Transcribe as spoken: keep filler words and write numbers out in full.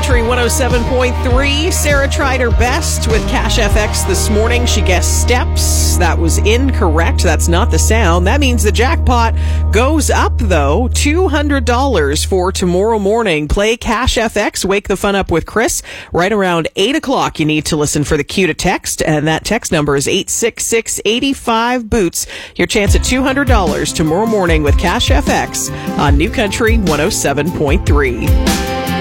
Country one oh seven point three. Sarah tried her best with Cash F X this morning. She guessed steps. That was incorrect. That's not the sound. That means the jackpot goes up, though. two hundred dollars for tomorrow morning. Play Cash F X. Wake the fun up with Chris. Right around eight o'clock, you need to listen for the cue to text, and that text number is eight six six, eight five, boots. Your chance at two hundred dollars tomorrow morning with Cash F X on New Country one oh seven point three.